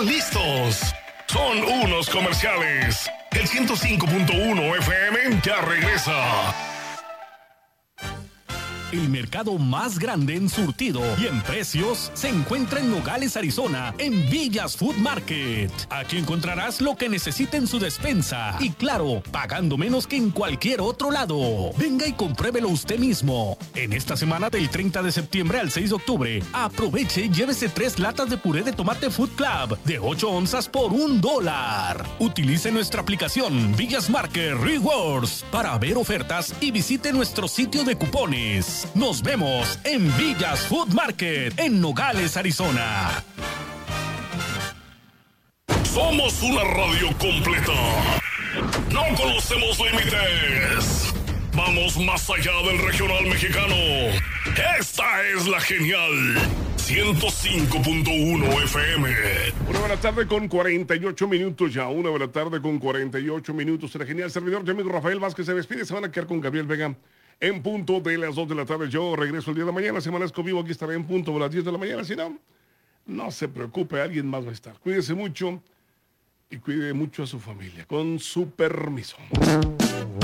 listos. Son unos comerciales. El 105.1 FM ya regresa. El mercado más grande en surtido y en precios se encuentra en Nogales, Arizona, en Villas Food Market. Aquí encontrarás lo que necesite en su despensa y, claro, pagando menos que en cualquier otro lado. Venga y compruébelo usted mismo. En esta semana del 30 de septiembre al 6 de octubre, aproveche y llévese 3 latas de puré de tomate Food Club de 8 onzas por $1. Utilice nuestra aplicación Villas Market Rewards para ver ofertas y visite nuestro sitio de cupones. Nos vemos en Villas Food Market, en Nogales, Arizona. Somos una radio completa. No conocemos límites. Vamos más allá del regional mexicano. Esta es la genial 105.1 FM. 1:48 ya. 1:48. La genial servidor, mi amigo Rafael Vázquez se despide. Se van a quedar con Gabriel Vega en punto de las 2 de la tarde. Yo regreso el día de mañana. Si amanezco vivo, aquí estaré en punto de las 10 de la mañana. Si no, no se preocupe, alguien más va a estar. Cuídese mucho y cuide mucho a su familia. Con su permiso.